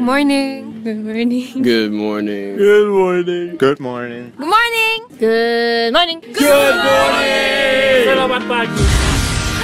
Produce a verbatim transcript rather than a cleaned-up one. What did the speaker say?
morning. Good morning. Good morning. Good morning. Good morning. Good morning. Good morning. Good morning. Selamat pagi.